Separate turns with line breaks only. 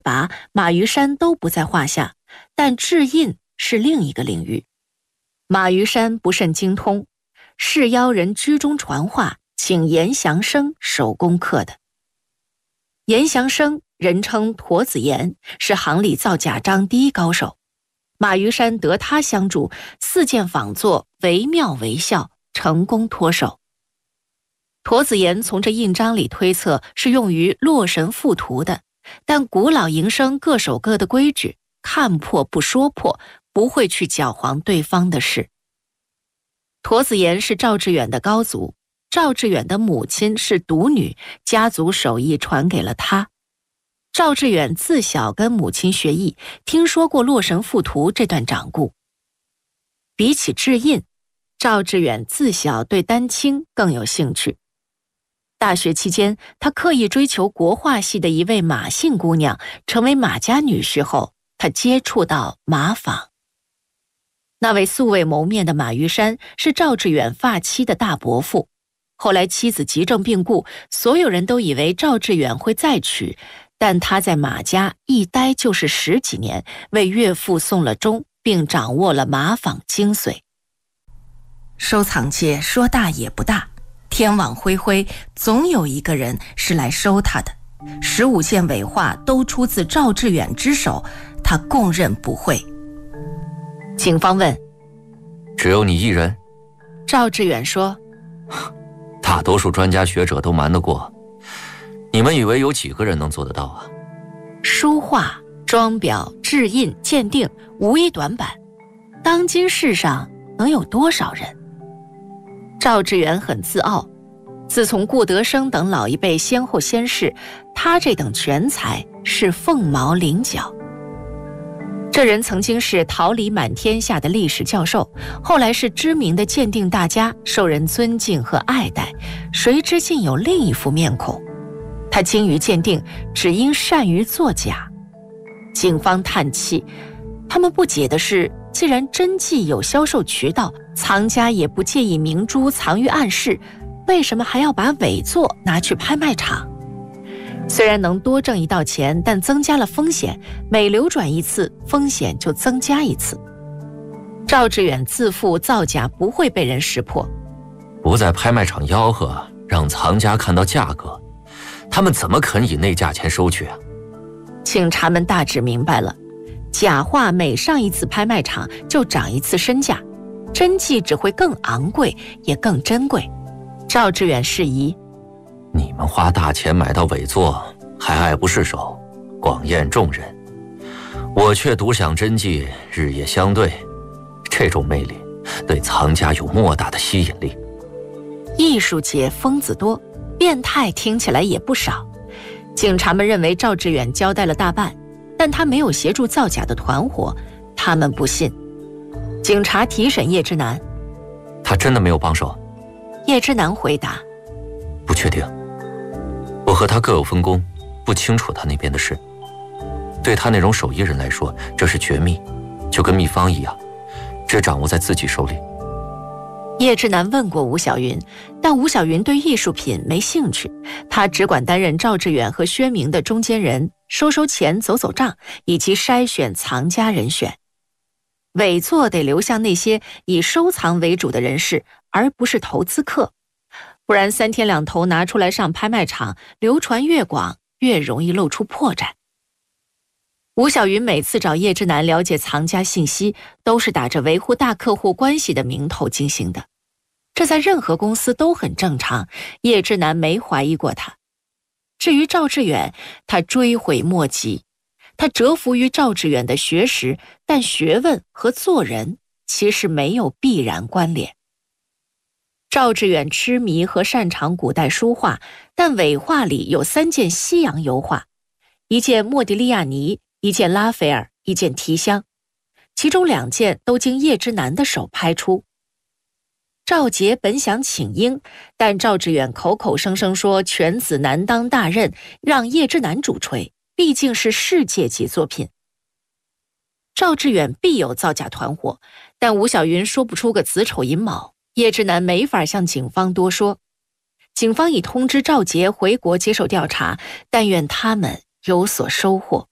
拔、马于山都不在话下，但制印是另一个领域。马于山不甚精通，是邀人居中传话，请严祥生手工刻的。严祥生人称驼子岩，是行里造假章第一高手。马于山得他相助，4件仿作惟妙惟肖，成功脱手。驼子岩从这印章里推测是用于洛神附图的，但古老营生各守各的规矩，看破不说破，不会去搅黄对方的事。驼子岩是赵志远的高祖，赵志远的母亲是独女，家族手艺传给了他。赵志远自小跟母亲学艺，听说过洛神附图这段掌故。比起制印，赵志远自小对丹青更有兴趣。大学期间，他刻意追求国画系的一位马姓姑娘，成为马家女婿后，他接触到马坊。那位素未谋面的马于山是赵志远发妻的大伯父，后来妻子急症病故，所有人都以为赵志远会再娶，但他在马家一待就是10几年，为岳父送了终，并掌握了马坊精髓。收藏界说大也不大，天网恢恢，总有一个人是来收他的。15件伪画都出自赵志远之手，他供认不讳。警方问：
只有你一人？
赵志远说：
大多数专家学者都瞒得过，你们以为有几个人能做得到啊？
书画、装裱、制印、鉴定，无一短板。当今世上能有多少人？赵志远很自傲，自从顾德生等老一辈先后先逝，他这等全才是凤毛麟角。这人曾经是桃李满天下的历史教授，后来是知名的鉴定大家，受人尊敬和爱戴。谁知竟有另一副面孔，他精于鉴定，只因善于作假。警方叹气，他们不解的是，既然真迹有销售渠道，藏家也不介意明珠藏于暗室，为什么还要把伪作拿去拍卖场？虽然能多挣一道钱，但增加了风险，每流转一次，风险就增加一次。赵志远自负造假不会被人识破，
不在拍卖场吆喝，让藏家看到价格，他们怎么肯以那价钱收去啊？
警察们大致明白了，假画每上一次拍卖场就涨一次身价，真迹只会更昂贵，也更珍贵。赵志远示意：
你们花大钱买到伪作，还爱不释手，广宴众人，我却独享真迹，日夜相对，这种魅力对藏家有莫大的吸引力。
艺术界疯子多，变态听起来也不少。警察们认为赵志远交代了大半，但他没有协助造假的团伙，他们不信。警察提审叶之南：
他真的没有帮手？
叶之南回答：
不确定，我和他各有分工，不清楚他那边的事。对他那种手艺人来说，这是绝密，就跟秘方一样，这掌握在自己手里。
叶之南问过吴小云，但吴小云对艺术品没兴趣，他只管担任赵志远和薛明的中间人，收钱、走账，以及筛选藏家人选。伪作得流向那些以收藏为主的人士，而不是投资客，不然3天2头拿出来上拍卖场，流传越广，越容易露出破绽。吴小云每次找叶之南了解藏家信息，都是打着维护大客户关系的名头进行的，这在任何公司都很正常，叶之南没怀疑过他。至于赵志远，他追悔莫及，他折服于赵志远的学识，但学问和做人其实没有必然关联。赵志远痴迷和擅长古代书画，但伪画里有3件西洋油画，一件莫迪利亚尼，一件拉斐尔，一件提香，其中2件都经叶之南的手拍出。赵杰本想请缨，但赵志远口口声声说犬子难当大任，让叶之南主锤，毕竟是世界级作品。赵志远必有造假团伙，但吴小云说不出个子丑寅卯，叶之南没法向警方多说。警方已通知赵杰回国接受调查，但愿他们有所收获。